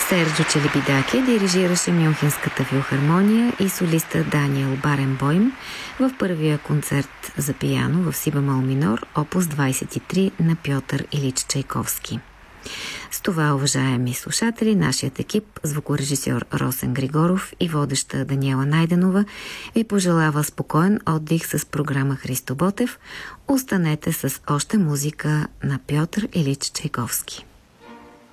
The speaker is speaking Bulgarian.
Серджо Челебидаки дирижираше Мюнхенската филхармония и солиста Даниел Баренбойм в първия концерт за пиано в си бемол минор, опус 23 на Пьотър Илич Чайковски. С това, уважаеми слушатели, нашият екип, звукорежисьор Росен Григоров и водеща Даниела Найденова, ви пожелава спокоен отдих с програма Христо Ботев. Останете с още музика на Пьотър Илич Чайковски.